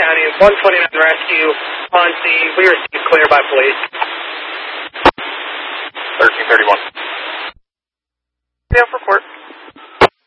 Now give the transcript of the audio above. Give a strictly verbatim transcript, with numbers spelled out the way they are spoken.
County, one twenty-nine rescue on scene. We received clear by police. thirteen thirty-one.